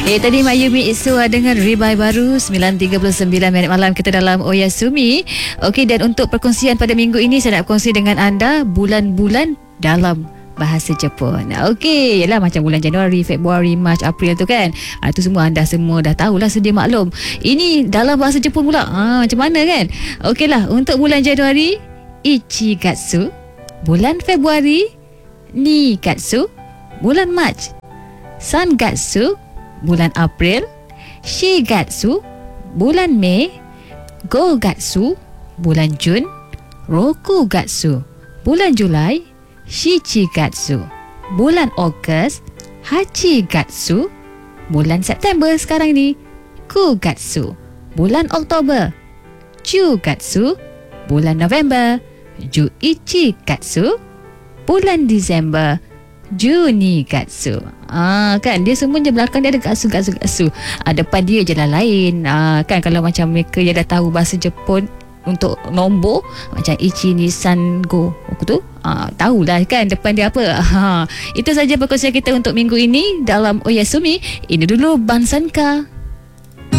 Tadi Mak Yumi Iswa dengan Rebuy baru 9.39 minit malam kita dalam Oyasumi. Okey, dan untuk perkongsian pada minggu ini saya nak kongsi dengan anda bulan-bulan dalam bahasa Jepun. Okey, yalah macam bulan Januari, Februari, Mac, April tu kan. Itu semua anda semua dah tahulah, sedia maklum. Ini dalam bahasa Jepun pula. Macam mana kan? Okeylah, untuk bulan Januari Ichigatsu, bulan Februari Nigatsu, bulan Mac Sangatsu, bulan April Shigatsu, bulan Mei Gogatsu, bulan Jun Rokugatsu, bulan Julai Shichigatsu, bulan Ogos Hachigatsu, bulan September sekarang ni Kugatsu, bulan Oktober Chugatsu, bulan November Juichigatsu, bulan Disember Junigatsu. Kan dia semua je belakang dia ada gatsu. Depan dia je lah lain. Kan kalau macam mereka yang dah tahu bahasa Jepun untuk nombor macam Ichi ni San Go aku tu tahulah kan depan dia apa. Itu saja perkongsian kita untuk minggu ini dalam Oyasumi. Ini dulu Bansanka.